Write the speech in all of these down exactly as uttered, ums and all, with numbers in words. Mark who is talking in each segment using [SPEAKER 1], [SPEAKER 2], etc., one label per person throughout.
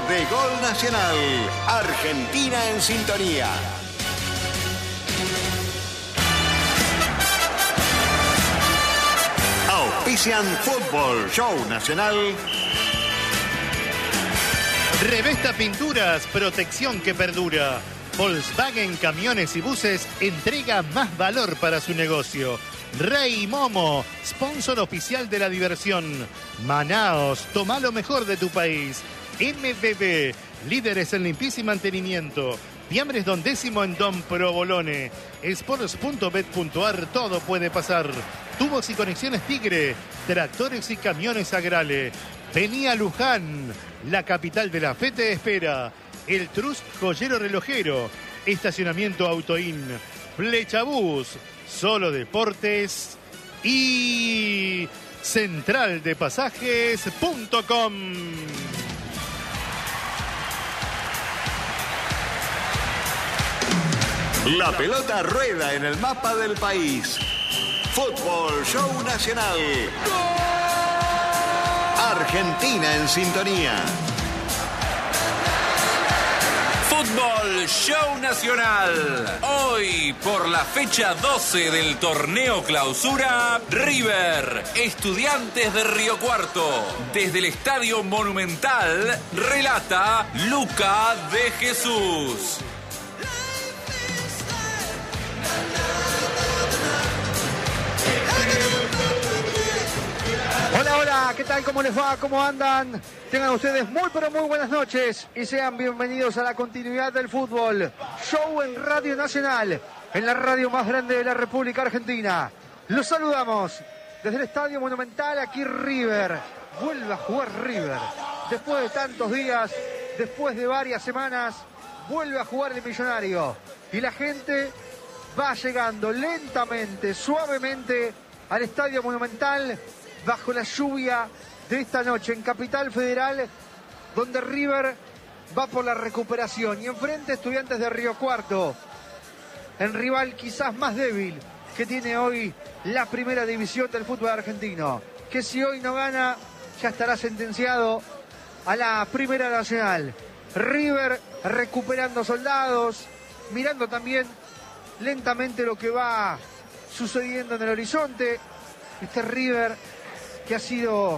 [SPEAKER 1] de Gol Nacional. Argentina en sintonía. Auspician Fútbol Show Nacional.
[SPEAKER 2] Revesta Pinturas, protección que perdura. Volkswagen Camiones y Buses entrega más valor para su negocio. Rey Momo, sponsor oficial de la diversión. Manaos, toma lo mejor de tu país. M B B, líderes en limpieza y mantenimiento. Fiambres Don Décimo en Don Provolone. Sports punto bet punto ar, todo puede pasar. Tubos y conexiones Tigre. Tractores y camiones Agrale. Vení a Luján, la capital de la fe te espera. El Trust Joyero Relojero. Estacionamiento Autoin. Flechabús. Solo Deportes. Y central de pasajes punto com.
[SPEAKER 1] La pelota rueda en el mapa del país. Fútbol Show Nacional. Argentina en sintonía.
[SPEAKER 3] Fútbol Show Nacional. Hoy, por la fecha doce del torneo Clausura, River, Estudiantes de Río Cuarto. Desde el Estadio Monumental, relata Luca de Jesús.
[SPEAKER 4] Hola, hola, ¿qué tal? ¿Cómo les va? ¿Cómo andan? Tengan ustedes muy, pero muy buenas noches y sean bienvenidos a la continuidad del fútbol. Show en Radio Nacional, en la radio más grande de la República Argentina. Los saludamos desde el Estadio Monumental, aquí River. Vuelve a jugar River. Después de tantos días, después de varias semanas, vuelve a jugar el Millonario. Y la gente va llegando lentamente, suavemente al Estadio Monumental, bajo la lluvia de esta noche en Capital Federal, donde River va por la recuperación. Y enfrente Estudiantes de Río Cuarto, el rival quizás más débil que tiene hoy la primera división del fútbol argentino, que si hoy no gana ya estará sentenciado a la Primera Nacional. River recuperando soldados, mirando también lentamente lo que va sucediendo en el horizonte. Este River que ha sido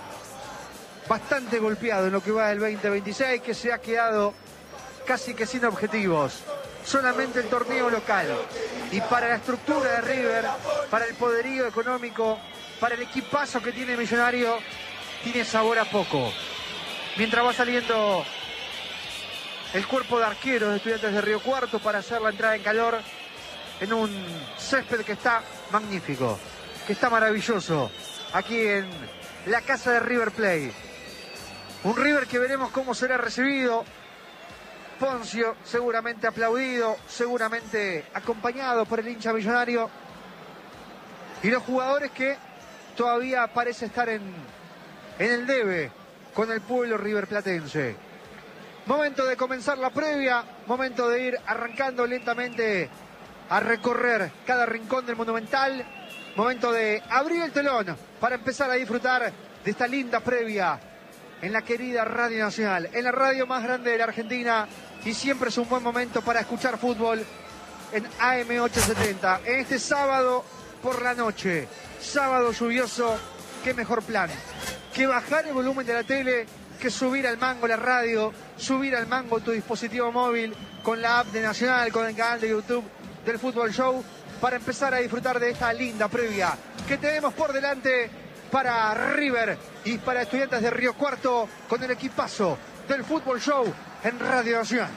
[SPEAKER 4] bastante golpeado en lo que va del veinte veintiséis, que se ha quedado casi que sin objetivos, solamente el torneo local. Y para la estructura de River, para el poderío económico, para el equipazo que tiene Millonario, tiene sabor a poco. Mientras va saliendo el cuerpo de arqueros de Estudiantes de Río Cuarto para hacer la entrada en calor en un césped que está magnífico, que está maravilloso, aquí en la casa de River Plate. Un River que veremos cómo será recibido. Poncio seguramente aplaudido, seguramente acompañado por el hincha millonario. Y los jugadores que todavía parece estar en, en el debe con el pueblo riverplatense. Momento de comenzar la previa, momento de ir arrancando lentamente a recorrer cada rincón del Monumental. Momento de abrir el telón para empezar a disfrutar de esta linda previa en la querida Radio Nacional, en la radio más grande de la Argentina, y siempre es un buen momento para escuchar fútbol en A M ochocientos setenta. En este sábado por la noche, sábado lluvioso, qué mejor plan que bajar el volumen de la tele, que subir al mango la radio, subir al mango tu dispositivo móvil con la app de Nacional, con el canal de YouTube del Fútbol Show, para empezar a disfrutar de esta linda previa que tenemos por delante para River y para Estudiantes de Río Cuarto, con el equipazo del Fútbol Show en Radio Nacional.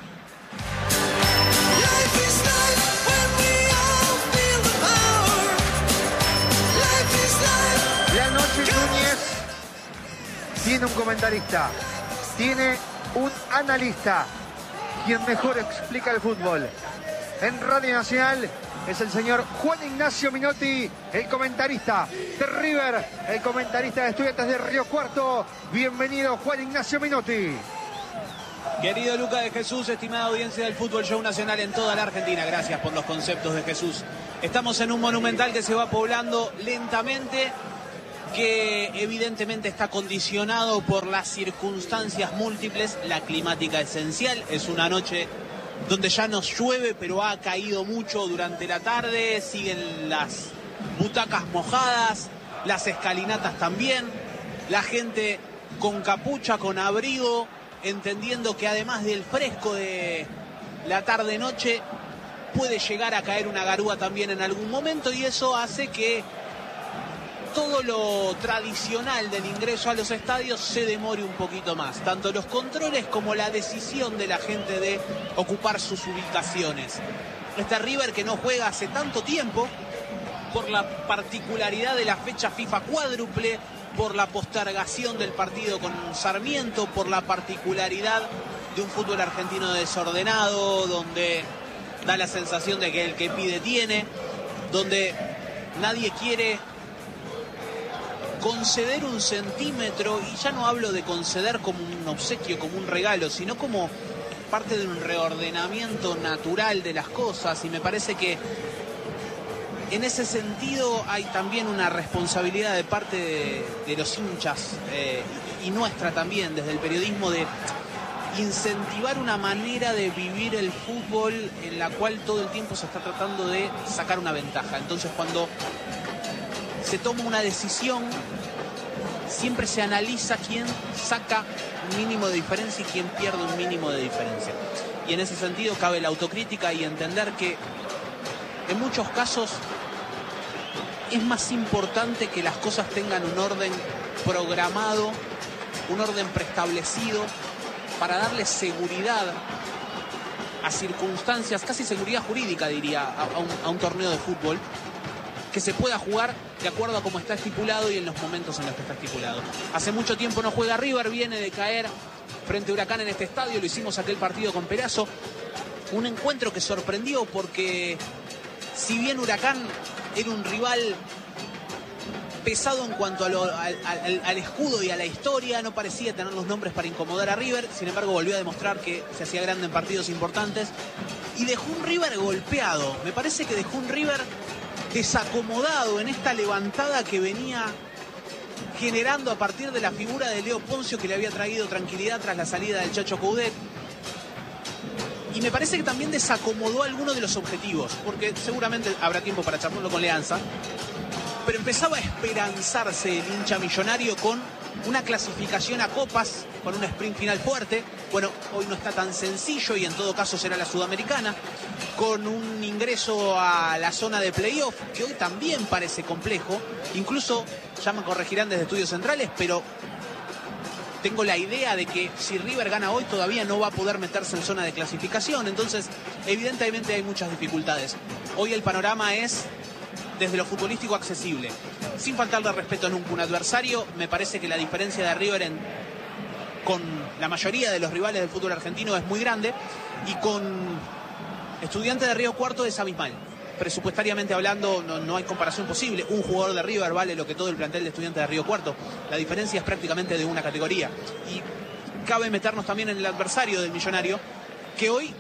[SPEAKER 4] La noche Núñez tiene un comentarista, tiene un analista, quien mejor explica el fútbol. En Radio Nacional es el señor Juan Ignacio Minotti, el comentarista de River, el comentarista de Estudiantes de Río Cuarto. Bienvenido, Juan Ignacio Minotti.
[SPEAKER 5] Querido Luca de Jesús, estimada audiencia del Fútbol Show Nacional en toda la Argentina, gracias por los conceptos de Jesús. Estamos en un Monumental que se va poblando lentamente. que evidentemente está condicionado por las circunstancias múltiples. La climática esencial, es una noche donde ya nos llueve, pero ha caído mucho durante la tarde, siguen las butacas mojadas, las escalinatas también, la gente con capucha, con abrigo, entendiendo que además del fresco de la tarde-noche, puede llegar a caer una garúa también en algún momento, y eso hace que todo lo tradicional del ingreso a los estadios se demore un poquito más. Tanto los controles como la decisión de la gente de ocupar sus ubicaciones. Este River que no juega hace tanto tiempo, por la particularidad de la fecha FIFA cuádruple, por la postergación del partido con Sarmiento, por la particularidad de un fútbol argentino desordenado, donde da la sensación de que el que pide tiene, donde nadie quiere conceder un centímetro, y ya no hablo de conceder como un obsequio, como un regalo, sino como parte de un reordenamiento natural de las cosas, y me parece que en ese sentido hay también una responsabilidad de parte de, de los hinchas eh, y nuestra también desde el periodismo, de incentivar una manera de vivir el fútbol en la cual todo el tiempo se está tratando de sacar una ventaja. Entonces, cuando se toma una decisión, siempre se analiza quién saca un mínimo de diferencia y quién pierde un mínimo de diferencia. Y en ese sentido cabe la autocrítica y entender que en muchos casos es más importante que las cosas tengan un orden programado, un orden preestablecido, para darle seguridad a circunstancias, casi seguridad jurídica diría, a, a, un, a un torneo de fútbol, que se pueda jugar de acuerdo a cómo está estipulado y en los momentos en los que está estipulado. Hace mucho tiempo no juega River, viene de caer frente a Huracán en este estadio, lo hicimos aquel partido con Perazo, un encuentro que sorprendió porque si bien Huracán era un rival pesado en cuanto a lo, al, al, al escudo y a la historia, no parecía tener los nombres para incomodar a River, sin embargo volvió a demostrar que se hacía grande en partidos importantes y dejó un River golpeado. Me parece que dejó un River desacomodado en esta levantada que venía generando a partir de la figura de Leo Poncio, que le había traído tranquilidad tras la salida del Chacho Coudet. Y me parece que también desacomodó algunos de los objetivos, porque seguramente habrá tiempo para charlarlo con Leanza, pero empezaba a esperanzarse el hincha millonario con una clasificación a copas, con un sprint final fuerte. Bueno, hoy no está tan sencillo y en todo caso será la Sudamericana, con un ingreso a la zona de playoff, que hoy también parece complejo. Incluso, ya me corregirán desde Estudios Centrales, pero tengo la idea de que si River gana hoy todavía no va a poder meterse en zona de clasificación. Entonces, evidentemente hay muchas dificultades. Hoy el panorama es, desde lo futbolístico, accesible. Sin faltarle respeto nunca a un adversario, me parece que la diferencia de River en, con la mayoría de los rivales del fútbol argentino es muy grande, y con Estudiantes de Río Cuarto es abismal. Presupuestariamente hablando, no, no hay comparación posible. Un jugador de River vale lo que todo el plantel de Estudiantes de Río Cuarto. La diferencia es prácticamente de una categoría. Y cabe meternos también en el adversario del Millonario, que hoy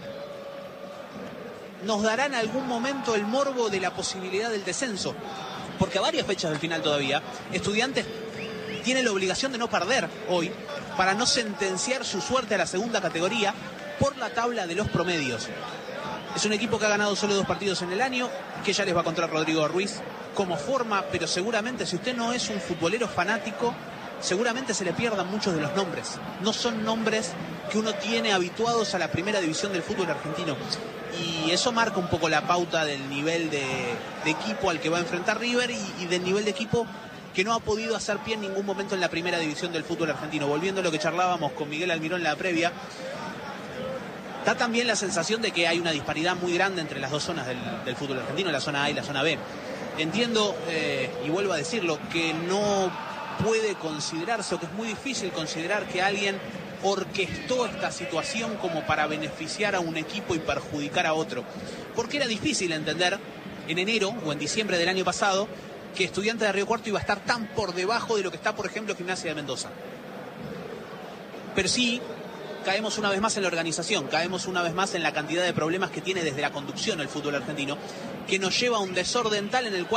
[SPEAKER 5] nos dará en algún momento el morbo de la posibilidad del descenso, porque a varias fechas del final todavía Estudiantes tiene la obligación de no perder hoy para no sentenciar su suerte a la segunda categoría por la tabla de los promedios. Es un equipo que ha ganado solo dos partidos en el año, que ya les va a contar Rodrigo Ruiz como forma, pero seguramente si usted no es un futbolero fanático, seguramente se le pierdan muchos de los nombres. No son nombres que uno tiene habituados a la primera división del fútbol argentino. Y eso marca un poco la pauta del nivel de, de equipo al que va a enfrentar River y, y del nivel de equipo que no ha podido hacer pie en ningún momento en la primera división del fútbol argentino. Volviendo a lo que charlábamos con Miguel Almirón en la previa, da también la sensación de que hay una disparidad muy grande entre las dos zonas del, del fútbol argentino, la zona A y la zona B. Entiendo, eh, y vuelvo a decirlo, que no puede considerarse, o que es muy difícil considerar que alguien orquestó esta situación como para beneficiar a un equipo y perjudicar a otro. Porque era difícil entender en enero o en diciembre del año pasado que Estudiantes de Río Cuarto iba a estar tan por debajo de lo que está, por ejemplo, Gimnasia de Mendoza. Pero sí, caemos una vez más en la organización, caemos una vez más en la cantidad de problemas que tiene desde la conducción el fútbol argentino, que nos lleva a un desorden tal en el cual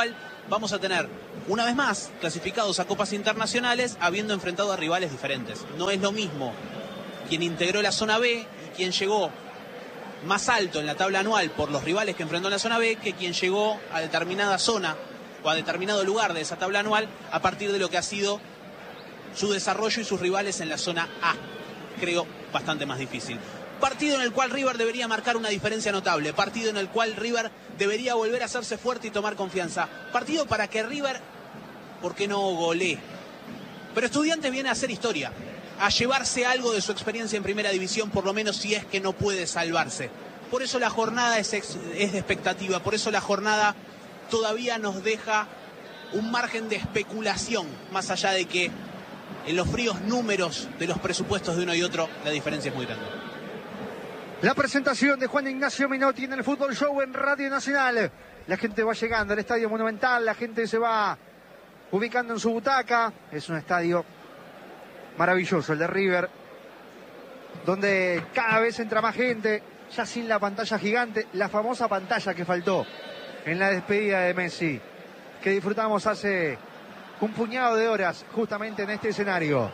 [SPEAKER 5] vamos a tener, una vez más, clasificados a copas internacionales, habiendo enfrentado a rivales diferentes. No es lo mismo quien integró la zona B y quien llegó más alto en la tabla anual por los rivales que enfrentó en la zona B, que quien llegó a determinada zona o a determinado lugar de esa tabla anual a partir de lo que ha sido su desarrollo y sus rivales en la zona A. Creo bastante más difícil. Partido en el cual River debería marcar una diferencia notable. Partido en el cual River debería volver a hacerse fuerte y tomar confianza. Partido para que River, ¿por qué no golee? Pero Estudiantes viene a hacer historia, a llevarse algo de su experiencia en primera división, por lo menos si es que no puede salvarse. Por eso la jornada es, ex, es de expectativa, por eso la jornada todavía nos deja un margen de especulación, más allá de que en los fríos números de los presupuestos de uno y otro la diferencia es muy grande.
[SPEAKER 4] La presentación de Juan Ignacio Menotti en el Fútbol Show en Radio Nacional. La gente va llegando al Estadio Monumental, la gente se va ubicando en su butaca. Es un estadio maravilloso, el de River, donde cada vez entra más gente, ya sin la pantalla gigante, la famosa pantalla que faltó en la despedida de Messi, que disfrutamos hace un puñado de horas justamente en este escenario.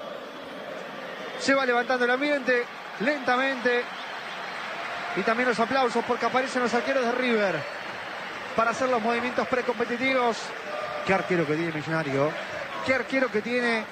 [SPEAKER 4] Se va levantando el ambiente lentamente. Y también los aplausos porque aparecen los arqueros de River para hacer los movimientos precompetitivos. Qué arquero que tiene Millonario. Qué arquero que tiene.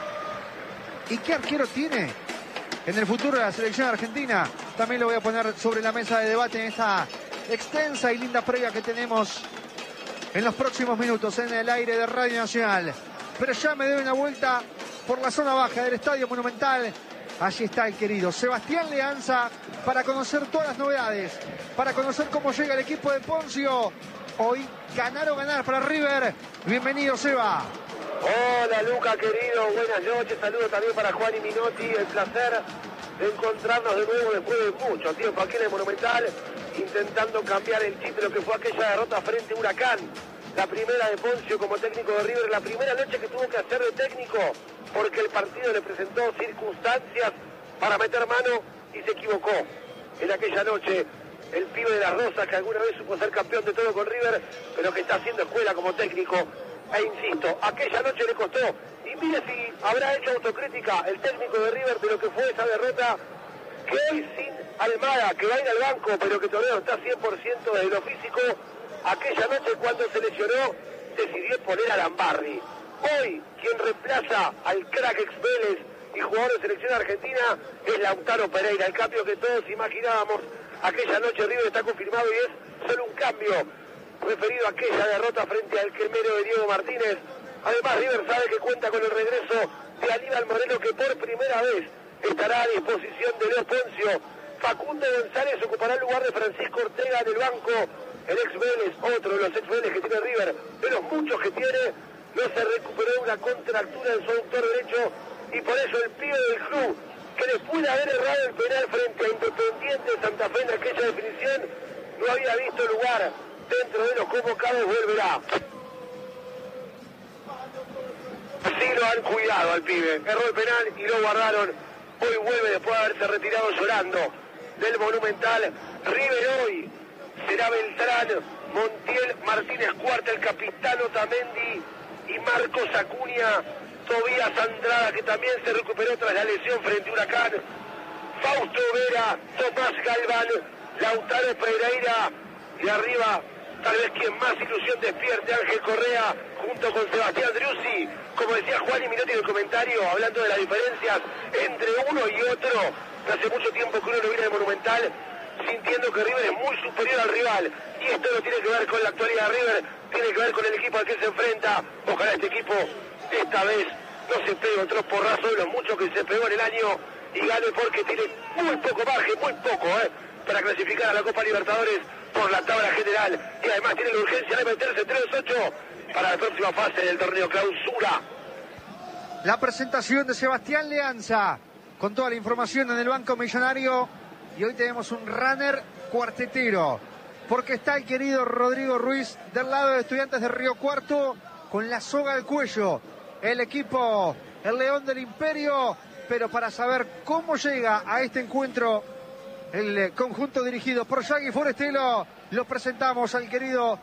[SPEAKER 4] Y qué arquero tiene en el futuro de la selección argentina. También lo voy a poner sobre la mesa de debate en esta extensa y linda previa que tenemos en los próximos minutos en el aire de Radio Nacional. Pero ya me doy una vuelta por la zona baja del Estadio Monumental. Allí está el querido Sebastián Leanza para conocer todas las novedades, para conocer cómo llega el equipo de Poncio. Hoy ganar o ganar para River. Bienvenido, Seba.
[SPEAKER 6] Hola, Luca, querido. Buenas noches. Saludos también para Juan y Minotti. El placer de encontrarnos de nuevo después de mucho tiempo aquí en el Monumental, intentando cambiar el chip de lo que fue aquella derrota frente a Huracán. La primera de Poncio como técnico de River, la primera noche que tuvo que hacer de técnico, porque el partido le presentó circunstancias para meter mano y se equivocó. En aquella noche, el pibe de las Rosas, que alguna vez supo ser campeón de todo con River, pero que está haciendo escuela como técnico. E insisto, aquella noche le costó. Y mire si habrá hecho autocrítica el técnico de River de lo que fue esa derrota, que hoy sin Almada, que va a ir al banco, pero que todavía no está cien por ciento de lo físico, aquella noche cuando se lesionó, decidió poner a Lambarri. Hoy, quien reemplaza al crack ex Vélez y jugador de selección argentina es Lautaro Pereira. El cambio que todos imaginábamos aquella noche River está confirmado y es solo un cambio referido a aquella derrota frente al quemero de Diego Martínez. Además, River sabe que cuenta con el regreso de Aníbal Moreno, que por primera vez estará a disposición de Leo Poncio. Facundo González ocupará el lugar de Francisco Ortega en el banco. El ex Vélez, otro de los ex Vélez que tiene River, de los muchos que tiene, no se recuperó de una contractura en su aductor derecho, y por eso el pibe del club, que le pudo haber errado el penal frente a Independiente de Santa Fe en aquella definición, no había visto lugar dentro de los convocados, volverá. Sí lo han cuidado al pibe, erró el penal y lo guardaron. Hoy vuelve después de haberse retirado llorando del Monumental. River hoy será Beltrán, Montiel, Martínez Cuarta, el capitán Otamendi y Marcos Acuña. Tobías Andrada, que también se recuperó tras la lesión frente a Huracán. Fausto Vera, Tomás Galván, Lautaro Pereira y arriba, tal vez quien más ilusión despierte, Ángel Correa, junto con Sebastián Driussi. Como decía Juan y Minotti en el comentario, hablando de las diferencias entre uno y otro, hace mucho tiempo que uno lo viene de Monumental, sintiendo que River es muy superior al rival. Y esto no tiene que ver con la actualidad de River, tiene que ver con el equipo al que se enfrenta. Ojalá este equipo esta vez no se pegue otro porrazo de los muchos que se pegó en el año y gane, porque tiene muy poco margen, muy poco, ¿eh? para clasificar a la Copa Libertadores por la tabla general. Y además tiene la urgencia de meterse entre los ocho para la próxima fase del torneo clausura.
[SPEAKER 4] La presentación de Sebastián Leanza con toda la información en el Banco Millonario. Y hoy tenemos un runner cuartetero, porque está el querido Rodrigo Ruiz del lado de Estudiantes de Río Cuarto con la soga al cuello. El equipo, el León del Imperio, pero para saber cómo llega a este encuentro el conjunto dirigido por Yagui Forestelo, lo presentamos al querido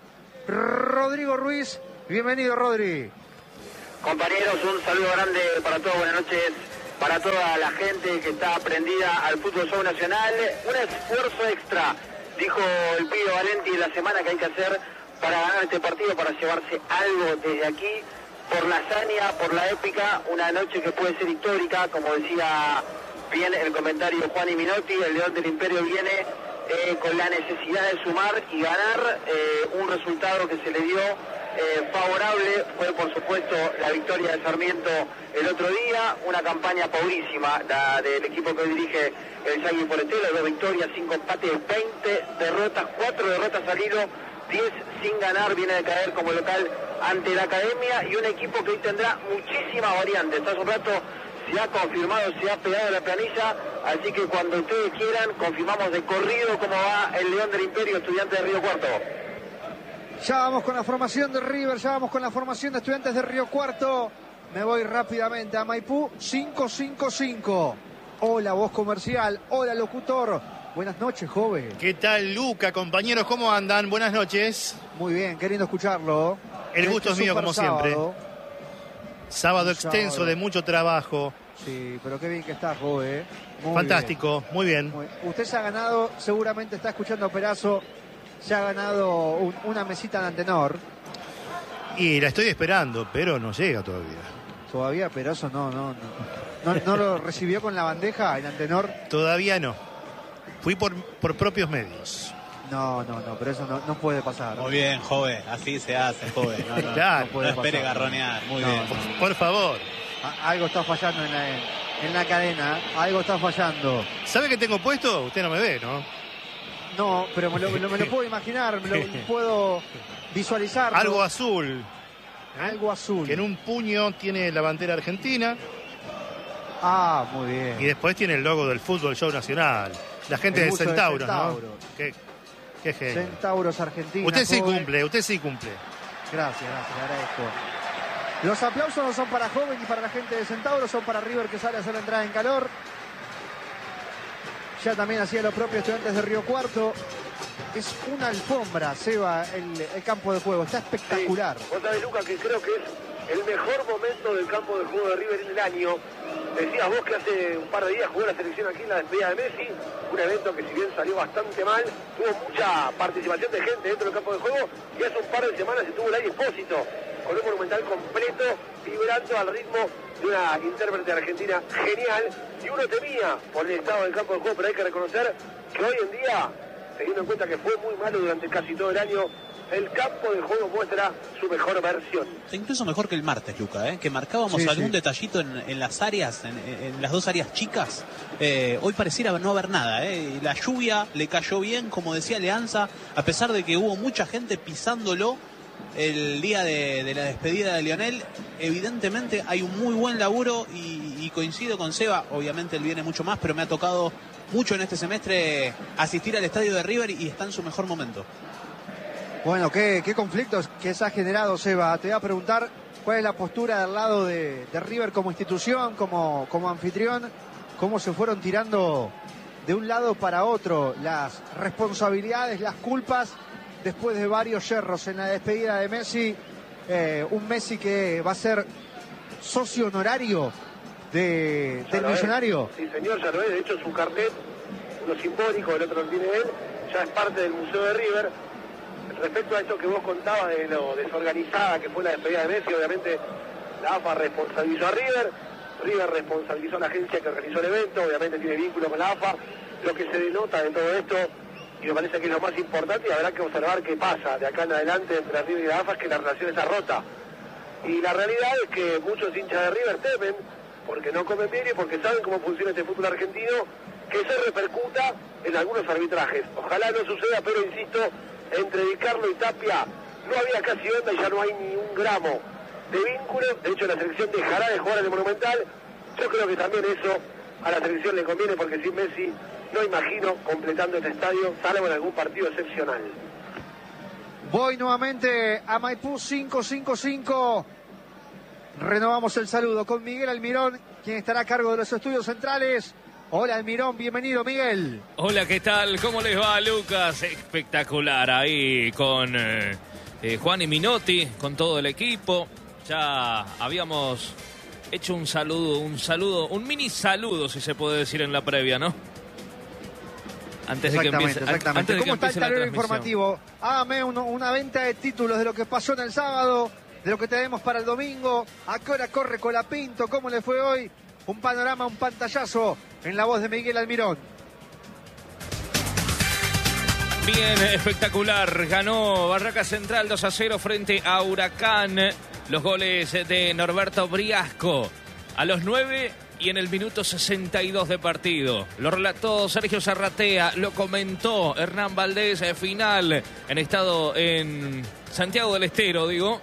[SPEAKER 4] Rodrigo Ruiz. Bienvenido, Rodri.
[SPEAKER 7] Compañeros, un saludo grande para todos, buenas noches, para toda la gente que está prendida al Fútbol Show Nacional. Un esfuerzo extra, dijo el Pío Valenti, en la semana que hay que hacer para ganar este partido, para llevarse algo desde aquí, por la hazaña, por la épica, una noche que puede ser histórica, como decía bien el comentario Juan y Minotti. El León del Imperio viene eh, con la necesidad de sumar y ganar, eh, un resultado que se le dio eh, favorable, fue por supuesto la victoria de Sarmiento el otro día, una campaña pobrísima la del equipo que dirige el Yagui Poletelo, dos victorias, cinco empates, veinte derrotas, cuatro derrotas al hilo, diez sin ganar, viene de caer como local ante la Academia, y un equipo que hoy tendrá muchísimas variantes. Hace un rato se ha confirmado, se ha pegado la planilla, así que cuando ustedes quieran confirmamos de corrido cómo va el León del Imperio, Estudiantes de Río Cuarto.
[SPEAKER 4] Ya vamos con la formación de River, ya vamos con la formación de Estudiantes de Río Cuarto. Me voy rápidamente a Maipú, cinco cinco cinco. Hola, voz comercial, hola, locutor. Buenas noches, joven.
[SPEAKER 2] ¿Qué tal, Luca? Compañeros, ¿cómo andan? Buenas noches.
[SPEAKER 4] Muy bien, queriendo escucharlo.
[SPEAKER 2] El gusto es mío, como siempre.
[SPEAKER 4] Sábado,
[SPEAKER 2] sábado extenso sábado. de mucho trabajo.
[SPEAKER 4] Sí, pero qué bien que está, joven. Muy
[SPEAKER 2] Fantástico,
[SPEAKER 4] bien.
[SPEAKER 2] muy bien.
[SPEAKER 4] Muy... Usted se ha ganado, seguramente está escuchando a Perazo, se ha ganado un, una mesita de Antenor.
[SPEAKER 2] Y la estoy esperando, pero no llega todavía.
[SPEAKER 4] Todavía Perazo no, no, no. ¿No, no lo recibió con la bandeja el Antenor?
[SPEAKER 2] Todavía no. Fui por, por propios medios.
[SPEAKER 4] No, no, no, pero eso no, no puede pasar.
[SPEAKER 8] Muy bien, joven, así se hace, joven. No, no,
[SPEAKER 2] claro,
[SPEAKER 8] no, puede no espere pasar. garronear, muy
[SPEAKER 4] no,
[SPEAKER 8] bien.
[SPEAKER 4] No,
[SPEAKER 2] por, por favor.
[SPEAKER 4] Algo está fallando en la, en la cadena, algo está fallando.
[SPEAKER 2] ¿Sabe qué tengo puesto? Usted no me ve, ¿no?
[SPEAKER 4] No, pero me lo, me lo, me lo puedo imaginar, me lo puedo visualizar.
[SPEAKER 2] Algo azul.
[SPEAKER 4] ¿Eh? Algo azul.
[SPEAKER 2] Que en un puño tiene la bandera argentina.
[SPEAKER 4] Ah, muy bien.
[SPEAKER 2] Y después tiene el logo del Fútbol Show Nacional. La gente de Centauros, Centauro. ¿no? Qué, qué genio.
[SPEAKER 4] Centauros Argentina.
[SPEAKER 2] Usted sí
[SPEAKER 4] joven.
[SPEAKER 2] cumple, usted sí cumple.
[SPEAKER 4] Gracias, gracias, le agradezco. Los aplausos no son para Joven y para la gente de Centauros, son para River, que sale a hacer la entrada en calor. Ya también hacía lo propio Estudiantes de Río Cuarto. Es una alfombra, Seba, el, el campo de juego. Está espectacular.
[SPEAKER 6] Sí. Vos sabés, Luca, que creo que es el mejor momento del campo de juego de River en el año. Decías vos que hace un par de días jugó la selección aquí en la despedida de Messi, un evento que si bien salió bastante mal, tuvo mucha participación de gente dentro del campo de juego, y hace un par de semanas estuvo el aire Expósito, con un monumental completo, vibrando al ritmo de una intérprete argentina genial, y uno temía por el estado del campo de juego, pero hay que reconocer que hoy en día, teniendo en cuenta que fue muy malo durante casi todo el año, el campo de juego muestra su mejor versión.
[SPEAKER 8] Incluso mejor que el martes, Luca, ¿eh? que marcábamos sí, algún sí. detallito en, en las áreas, en, en las dos áreas chicas. Eh, hoy pareciera no haber nada. ¿eh? La lluvia le cayó bien, como decía Leanza, a pesar de que hubo mucha gente pisándolo el día de, de la despedida de Lionel. Evidentemente hay un muy buen laburo y, y coincido con Seba, obviamente él viene mucho más, pero me ha tocado mucho en este semestre asistir al estadio de River y está en su mejor momento.
[SPEAKER 4] Bueno, ¿qué, qué conflictos que se ha generado, Seba? Te voy a preguntar cuál es la postura del lado de, de River como institución, como, como anfitrión, cómo se fueron tirando de un lado para otro las responsabilidades, las culpas, después de varios yerros en la despedida de Messi. Eh, un Messi que va a ser socio honorario de, del Millonario.
[SPEAKER 6] Sí, señor, ya lo es. De hecho, su carnet, uno simbólico, el otro lo tiene él, ya es parte del Museo de River. Respecto a esto que vos contabas de lo desorganizada que fue la despedida de Messi, obviamente la A F A responsabilizó a River, River responsabilizó a la agencia que organizó el evento, obviamente tiene vínculo con la A F A, lo que se denota de todo esto, y me parece que es lo más importante, y habrá que observar qué pasa de acá en adelante entre River y la A F A, es que la relación está rota. Y la realidad es que muchos hinchas de River temen, porque no comen bien y porque saben cómo funciona este fútbol argentino, que eso repercuta en algunos arbitrajes. Ojalá no suceda, pero insisto, entre Di Carlo y Tapia no había casi onda y ya no hay ni un gramo de vínculo. De hecho, la selección dejará de jugar en el Monumental. Yo creo que también eso a la selección le conviene, porque sin Messi no imagino completando este estadio, salvo en algún partido excepcional.
[SPEAKER 4] Voy nuevamente a Maipú cinco cinco cinco. Renovamos el saludo con Miguel Almirón, quien estará a cargo de los estudios centrales. Hola Almirón, bienvenido Miguel.
[SPEAKER 9] Hola, ¿qué tal? ¿Cómo les va, Lucas? Espectacular ahí con, eh, eh, Juan y Minotti, con todo el equipo. Ya habíamos hecho un saludo, un saludo, un mini saludo, si se puede decir, en la previa, ¿no? Antes de que empiece,
[SPEAKER 4] exactamente.
[SPEAKER 9] Antes de
[SPEAKER 4] ¿Cómo
[SPEAKER 9] que
[SPEAKER 4] está el tablero informativo? Hágame uno, una venta de títulos de lo que pasó en el sábado, de lo que tenemos para el domingo. ¿A qué hora corre Colapinto? ¿Cómo le fue hoy? Un panorama, un pantallazo en la voz de Miguel Almirón.
[SPEAKER 9] Bien, espectacular. Ganó Barraca Central dos a cero frente a Huracán. Los goles de Norberto Briasco a los nueve y en el minuto sesenta y dos de partido. Lo relató Sergio Zarratea, lo comentó Hernán Valdés, final en estado en Santiago del Estero, digo.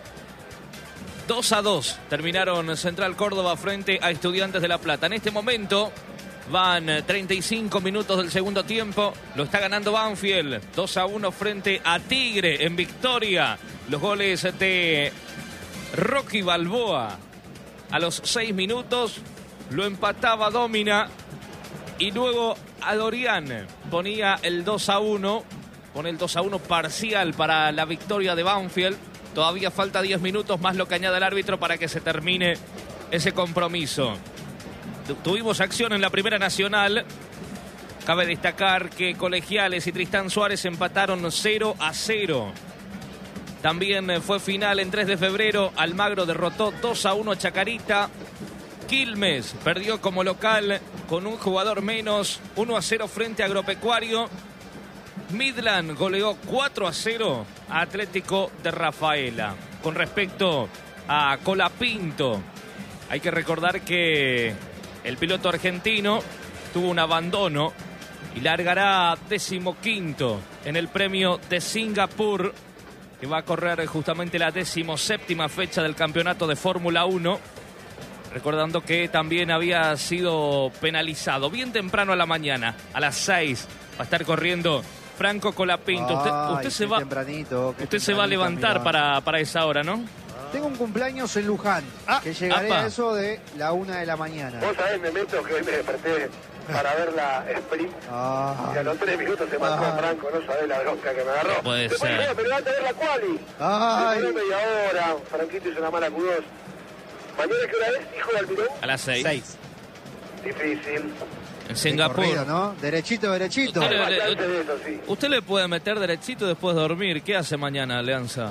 [SPEAKER 9] dos a dos terminaron Central Córdoba frente a Estudiantes de La Plata. En este momento van treinta y cinco minutos del segundo tiempo. Lo está ganando Banfield. dos a uno frente a Tigre en victoria. Los goles de Rocky Balboa a los seis minutos. Lo empataba Domina. Y luego Adorián ponía el dos a uno. Pone el dos a uno parcial para la victoria de Banfield. Todavía falta diez minutos más lo que añade el árbitro para que se termine ese compromiso. Tuvimos acción en la Primera Nacional. Cabe destacar que Colegiales y Tristán Suárez empataron cero a cero. También fue final en tres de febrero. Almagro derrotó dos a uno a Chacarita. Quilmes perdió como local con un jugador menos, uno a cero frente a Agropecuario. Midland goleó cuatro a cero a Atlético de Rafaela. Con respecto a Colapinto, hay que recordar que el piloto argentino tuvo un abandono y largará decimoquinto en el premio de Singapur, que va a correr justamente la decimoséptima fecha del campeonato de Fórmula uno. Recordando que también había sido penalizado bien temprano a la mañana, a las seis, va a estar corriendo Franco Colapinto. Usted,
[SPEAKER 4] Ay,
[SPEAKER 9] usted se va, usted se va a levantar para, para esa hora, ¿no?
[SPEAKER 4] Tengo un cumpleaños en Luján,
[SPEAKER 9] ah,
[SPEAKER 4] que llegaré
[SPEAKER 9] apa.
[SPEAKER 4] a eso de la una de la mañana.
[SPEAKER 6] Vos sabés, Memento, que hoy me desperté para ver la sprint ah, y a los tres minutos se mató ah, Franco, no sabés la bronca que me agarró.
[SPEAKER 9] Puede
[SPEAKER 6] Después
[SPEAKER 9] ser.
[SPEAKER 6] dije, pero va a tener la quali.
[SPEAKER 4] Ay.
[SPEAKER 6] Después de media hora, Franquito hizo una mala Q dos. ¿Mañana qué hora es, hijo de Almirón?
[SPEAKER 9] A las seis.
[SPEAKER 8] seis.
[SPEAKER 6] Difícil.
[SPEAKER 9] En Singapur.
[SPEAKER 4] Corrido, ¿no? Derechito, derechito.
[SPEAKER 9] Usted le,
[SPEAKER 6] Bastante
[SPEAKER 9] le,
[SPEAKER 6] de eso, sí.
[SPEAKER 9] usted le puede meter derechito después de dormir. ¿Qué hace mañana, Alianza?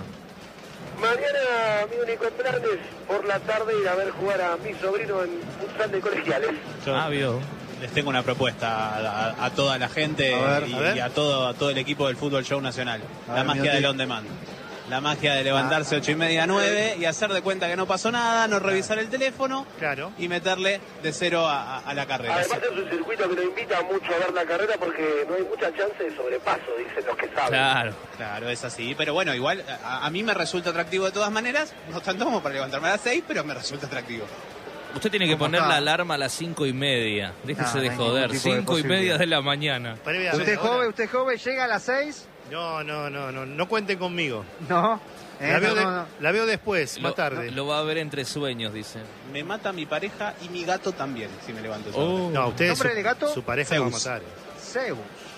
[SPEAKER 6] Mañana mi único plan es por la tarde ir a ver jugar a mi sobrino en futsal de Colegiales.
[SPEAKER 8] Yo
[SPEAKER 9] Ah, vio.
[SPEAKER 8] les tengo una propuesta a, a, a toda la gente
[SPEAKER 4] A ver,
[SPEAKER 8] y,
[SPEAKER 4] a ver.
[SPEAKER 8] y a todo, a todo el equipo del Fútbol Show Nacional.
[SPEAKER 4] A
[SPEAKER 8] La
[SPEAKER 4] ver,
[SPEAKER 8] magia
[SPEAKER 4] Miotti.
[SPEAKER 8] del on demand. La magia de levantarse ocho y media, nueve y hacer de cuenta que no pasó nada, no revisar el teléfono
[SPEAKER 2] Claro.
[SPEAKER 8] y meterle de cero a, a- a la carrera.
[SPEAKER 6] Además es un circuito que nos invita mucho a ver la carrera porque no hay mucha chance de sobrepaso, dicen los que saben.
[SPEAKER 9] Claro.
[SPEAKER 8] Claro, es así, pero bueno, igual a, a mí me resulta atractivo de todas maneras, no tanto como para levantarme a las seis, pero me resulta atractivo.
[SPEAKER 9] Usted tiene que
[SPEAKER 4] ¿Cómo
[SPEAKER 9] poner
[SPEAKER 4] está?
[SPEAKER 9] la alarma a las cinco y media. Déjese
[SPEAKER 4] No,
[SPEAKER 9] de
[SPEAKER 4] no hay
[SPEAKER 9] joder.
[SPEAKER 4] ningún tipo de
[SPEAKER 9] Cinco y media
[SPEAKER 4] posibilidad.
[SPEAKER 9] de la mañana.
[SPEAKER 2] Previamente,
[SPEAKER 4] ¿Usted
[SPEAKER 2] ahora.
[SPEAKER 4] joven, usted joven, llega a las seis?
[SPEAKER 2] No, no, no, no, no cuenten conmigo.
[SPEAKER 4] No. Eh,
[SPEAKER 2] La veo,
[SPEAKER 4] no,
[SPEAKER 2] de-
[SPEAKER 4] no, no.
[SPEAKER 2] la veo después,
[SPEAKER 9] Lo,
[SPEAKER 2] más tarde.
[SPEAKER 9] lo va a ver entre sueños, dice.
[SPEAKER 8] Me mata mi pareja y mi gato también, si me levanto esa hora.
[SPEAKER 9] Oh.
[SPEAKER 2] No, usted
[SPEAKER 4] ¿Nombre
[SPEAKER 2] su,
[SPEAKER 4] del gato?
[SPEAKER 2] su pareja lo va a
[SPEAKER 8] Zeus.
[SPEAKER 2] matar.
[SPEAKER 4] Zeus.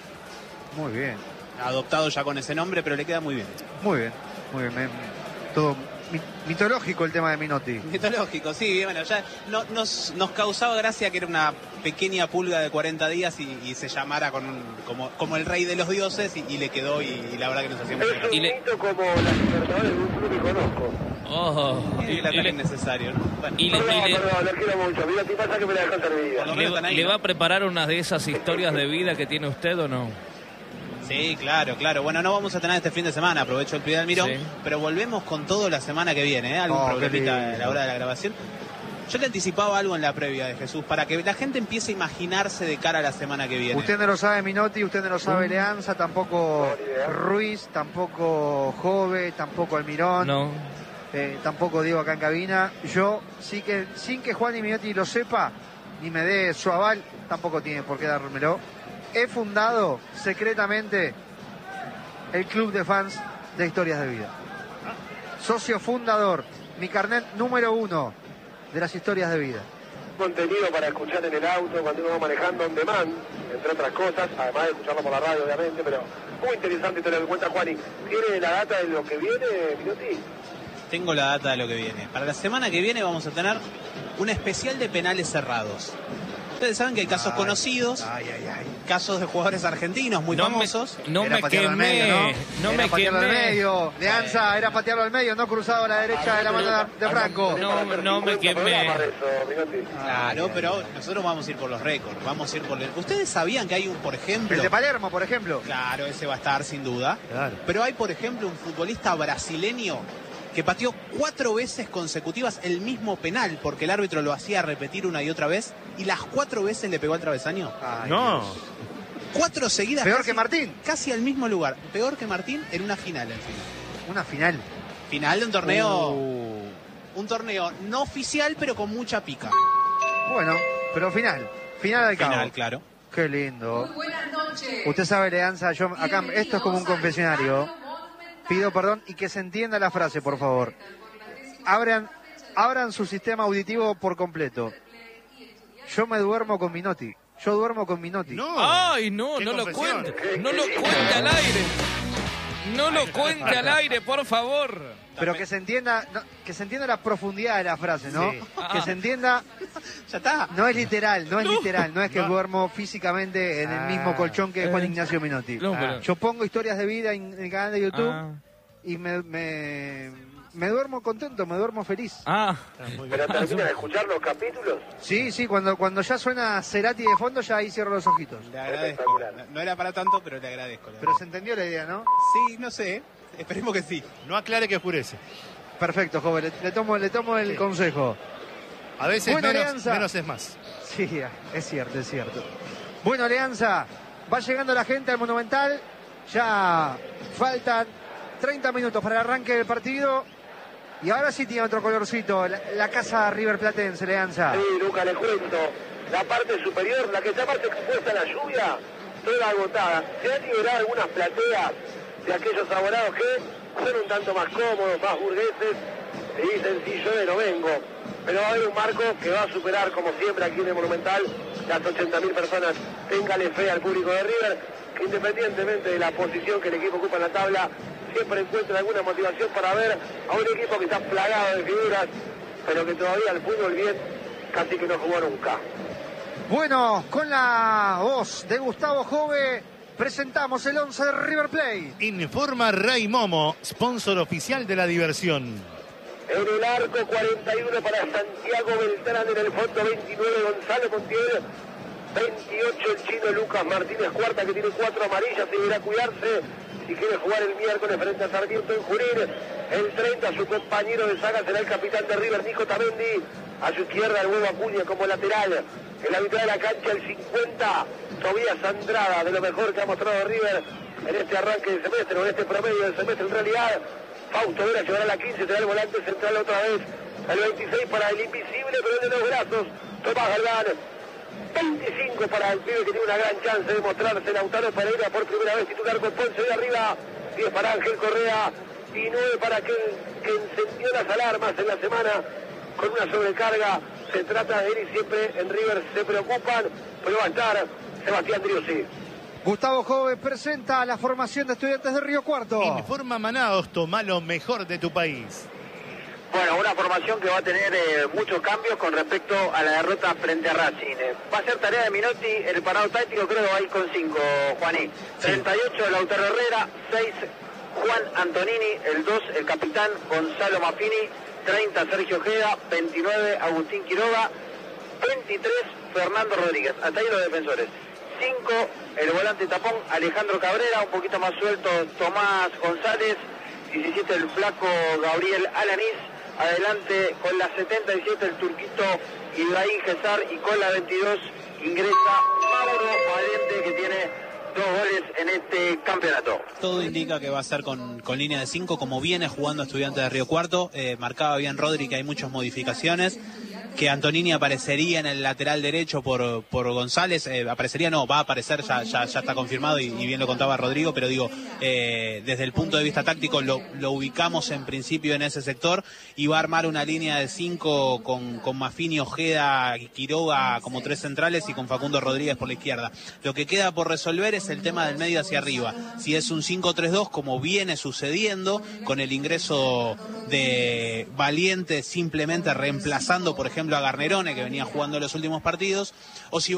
[SPEAKER 4] Muy bien,
[SPEAKER 8] Adoptado ya con ese nombre, pero le queda muy bien.
[SPEAKER 4] muy bien, muy bien. me- todo mi- mitológico el tema de Minotti.
[SPEAKER 8] Mitológico, sí, bueno, ya no, nos, nos causaba gracia que era una pequeña pulga de cuarenta días y, y se llamara con un, como, como el rey de los dioses y, y le quedó y, y la verdad que nos hacía mucha
[SPEAKER 6] Es
[SPEAKER 8] gracia.
[SPEAKER 6] un
[SPEAKER 9] Y le-
[SPEAKER 6] mito como la Libertadores de un club que conozco.
[SPEAKER 9] Oh,
[SPEAKER 8] Y
[SPEAKER 9] y,
[SPEAKER 8] la
[SPEAKER 9] y
[SPEAKER 8] tan
[SPEAKER 9] le,
[SPEAKER 8] innecesario, ¿no? Bueno,
[SPEAKER 9] y le-
[SPEAKER 6] Perdón,
[SPEAKER 9] y le-
[SPEAKER 6] perdón, lo quiero mucho. Mira, ¿qué pasa que me la dejó servida?
[SPEAKER 8] Por lo
[SPEAKER 9] le
[SPEAKER 8] menos
[SPEAKER 9] va-
[SPEAKER 8] están ahí,
[SPEAKER 9] ¿Le
[SPEAKER 8] ¿no?
[SPEAKER 9] va a preparar una de esas historias de vida que tiene usted o no?
[SPEAKER 8] sí, claro, claro. Bueno, no vamos a tener este fin de semana, aprovecho el pie del mirón,
[SPEAKER 9] Sí.
[SPEAKER 8] pero volvemos con todo la semana que viene, ¿eh? Algún
[SPEAKER 4] Oh, qué
[SPEAKER 8] problemita
[SPEAKER 4] lindo.
[SPEAKER 8] a la hora de la grabación. Yo le anticipaba algo en la previa de Jesús, para que la gente empiece a imaginarse de cara a la semana que viene.
[SPEAKER 4] Usted no lo sabe Minotti, usted no lo sabe Leanza, tampoco
[SPEAKER 6] No, ni idea.
[SPEAKER 4] Ruiz, tampoco Jove, tampoco Almirón,
[SPEAKER 9] No.
[SPEAKER 4] eh, tampoco Diego acá en cabina. Yo, sí que, sin que Juan y Minotti lo sepa, ni me dé su aval, tampoco tiene por qué dármelo. He fundado secretamente el club de fans de Historias de Vida. Socio fundador, mi carnet número uno de las Historias de Vida.
[SPEAKER 6] contenido para escuchar en el auto cuando uno va manejando on demand, entre otras cosas, además de escucharlo por la radio, obviamente, pero muy interesante todo lo que cuenta Juani. ¿Tiene la data de lo que viene, Minotti?
[SPEAKER 8] Tengo la data de lo que viene. Para la semana que viene vamos a tener un especial de penales cerrados. Ustedes saben que hay casos
[SPEAKER 4] Ay,
[SPEAKER 8] conocidos,
[SPEAKER 4] ay, ay, ay.
[SPEAKER 8] casos de jugadores argentinos muy
[SPEAKER 9] No
[SPEAKER 8] famosos.
[SPEAKER 9] me, no
[SPEAKER 4] Era
[SPEAKER 9] me
[SPEAKER 4] patearlo al
[SPEAKER 9] quemé,
[SPEAKER 4] medio, ¿no?
[SPEAKER 9] no
[SPEAKER 4] Era
[SPEAKER 9] me
[SPEAKER 4] patearlo al
[SPEAKER 9] quemé.
[SPEAKER 4] medio. De Anza era patearlo al medio, no cruzado a la derecha de la mano de Franco.
[SPEAKER 9] No, no me quemé.
[SPEAKER 8] Claro, pero nosotros vamos a ir por los récords, vamos a ir por el... ¿Ustedes sabían que hay un, por ejemplo...
[SPEAKER 4] El de Palermo, por ejemplo.
[SPEAKER 8] Claro, ese va a estar sin duda.
[SPEAKER 2] Claro.
[SPEAKER 8] Pero hay, por ejemplo, un futbolista brasileño que pateó cuatro veces consecutivas el mismo penal, porque el árbitro lo hacía repetir una y otra vez, y las cuatro veces le pegó al travesaño.
[SPEAKER 4] Ay,
[SPEAKER 2] No.
[SPEAKER 4] Dios.
[SPEAKER 8] Cuatro seguidas.
[SPEAKER 4] Peor
[SPEAKER 8] casi-
[SPEAKER 4] que Martín.
[SPEAKER 8] Casi al mismo lugar. Peor que Martín en una final encima.
[SPEAKER 4] Una final.
[SPEAKER 8] Final de un torneo...
[SPEAKER 4] Uh.
[SPEAKER 8] Un torneo no oficial, pero con mucha pica.
[SPEAKER 4] Bueno, pero final. Final al cabo.
[SPEAKER 8] Final, claro.
[SPEAKER 4] Qué lindo.
[SPEAKER 10] Buenas noches.
[SPEAKER 4] Usted sabe, Leanza, yo acá, esto es como un confesionario. Pido perdón y que se entienda la frase, por favor. Abran, abran su sistema auditivo por completo. Yo me duermo con Minotti. Yo duermo con Minotti.
[SPEAKER 2] No.
[SPEAKER 9] Ay, no,
[SPEAKER 2] Qué
[SPEAKER 9] no lo
[SPEAKER 2] confesión.
[SPEAKER 9] cuente. No lo cuente al aire. No lo cuente al aire, por favor.
[SPEAKER 4] Pero que se entienda, no, que se entienda la profundidad de la frase, ¿no?
[SPEAKER 2] Sí.
[SPEAKER 4] Que se entienda,
[SPEAKER 8] Ya está.
[SPEAKER 4] no es literal, no es
[SPEAKER 9] No.
[SPEAKER 4] literal, no es que
[SPEAKER 2] No.
[SPEAKER 4] duermo físicamente en el mismo
[SPEAKER 2] Ah.
[SPEAKER 4] colchón que Juan
[SPEAKER 9] Eh.
[SPEAKER 4] Ignacio Minotti.
[SPEAKER 9] No, pero-
[SPEAKER 4] Yo pongo historias de vida en el canal de YouTube
[SPEAKER 9] Ah.
[SPEAKER 4] y me, me, me duermo contento, me duermo feliz.
[SPEAKER 9] Ah,
[SPEAKER 6] ¿Pero termina de escuchar los capítulos?
[SPEAKER 4] Sí, sí, cuando, cuando ya suena Cerati de fondo, ya ahí cierro los ojitos.
[SPEAKER 8] Le agradezco. No- No era para tanto, pero le agradezco. le
[SPEAKER 4] Pero se
[SPEAKER 8] agradezco.
[SPEAKER 4] entendió la idea, ¿no?
[SPEAKER 8] Sí, no sé. Esperemos que sí.
[SPEAKER 2] No aclare que oscurece.
[SPEAKER 4] Perfecto, joven, le, le tomo, le tomo el
[SPEAKER 2] Sí.
[SPEAKER 4] consejo.
[SPEAKER 2] A veces
[SPEAKER 4] Bueno,
[SPEAKER 2] menos,
[SPEAKER 4] Alianza.
[SPEAKER 2] menos es más.
[SPEAKER 4] Sí, es cierto, es cierto. Bueno, Alianza, va llegando la gente al Monumental. Ya faltan treinta minutos para el arranque del partido. Y ahora sí tiene otro colorcito, la, la casa River Platense, Alianza.
[SPEAKER 6] Sí, Luca, le cuento. La parte superior, la que está más expuesta a la lluvia, toda agotada. Se han liberado algunas plateas de aquellos abonados que son un tanto más cómodos, más burgueses, y dicen, sí, yo de no vengo. Pero va a haber un marco que va a superar, como siempre aquí en el Monumental, las ochenta mil personas. Téngale fe al público de River, que independientemente de la posición que el equipo ocupa en la tabla, siempre encuentra alguna motivación para ver a un equipo que está plagado de figuras, pero que todavía el fútbol bien casi que no jugó nunca.
[SPEAKER 4] Bueno, con la voz de Gustavo Jove, presentamos el once de River Plate.
[SPEAKER 2] Informa Ray Momo, sponsor oficial de la diversión.
[SPEAKER 6] En el arco cuarenta y uno para Santiago Beltrán, en el fondo veintinueve Gonzalo Montiel, veintiocho el chino Lucas Martínez Cuarta, que tiene cuatro amarillas y deberá cuidarse si quiere jugar el miércoles frente a Sarmiento en Junín. El treinta su compañero de saga será el capitán de River, Nico Tamendi. A su izquierda el huevo Acuña como lateral. En la mitad de la cancha el cincuenta, Tobías Andrada, de lo mejor que ha mostrado River en este arranque del semestre, o en este promedio del semestre en realidad. Fausto Vera llevará la quince, será el volante central otra vez. El veintiséis para el invisible, pero el de los brazos, Tomás Galván. veinticinco para el pibe que tiene una gran chance de mostrarse, Lautaro Pereira, por primera vez titular con Ponce de arriba. diez para Ángel Correa y nueve para aquel que encendió las alarmas en la semana con una sobrecarga. Se trata de él y siempre en River se preocupan, pero va a estar Sebastián Driussi.
[SPEAKER 4] Gustavo Jove presenta la formación de Estudiantes de Río Cuarto.
[SPEAKER 2] Informa Manaos, toma lo mejor de tu país.
[SPEAKER 7] Bueno, una formación que va a tener eh, muchos cambios con respecto a la derrota frente a Racing. Eh, va a ser tarea de Minotti, el parado táctico creo que va a ir con cinco, Juaní. treinta y ocho, Lautaro Herrera, seis, Juan Antonini, el dos, el capitán Gonzalo Maffini, treinta, Sergio Ojeda, veintinueve, Agustín Quiroga, veintitrés, Fernando Rodríguez. Hasta ahí los defensores. cinco, el volante tapón, Alejandro Cabrera, un poquito más suelto, Tomás González, diecisiete, el flaco Gabriel Alanís. Adelante con la setenta y siete el turquito Ibrahim Gesar, y con la veintidós ingresa Mauro Valente, que tiene dos goles en este campeonato.
[SPEAKER 8] Todo indica que va a ser con, con línea de cinco, como viene jugando Estudiantes de Río Cuarto. Eh, marcaba bien Rodri que hay muchas modificaciones. que Antonini aparecería en el lateral derecho por, por González. Eh, aparecería, no, va a aparecer, ya, ya, ya está confirmado y, y bien lo contaba Rodrigo, pero digo, eh, desde el punto de vista táctico lo, lo ubicamos en principio en ese sector y va a armar una línea de cinco con, con Maffini, Ojeda, Quiroga como tres centrales y con Facundo Rodríguez por la izquierda. Lo que queda por resolver es el tema del medio hacia arriba. Si es un cinco tres dos como viene sucediendo con el ingreso de Valiente simplemente reemplazando por ejemplo a Garnerone que venía jugando los últimos partidos, o si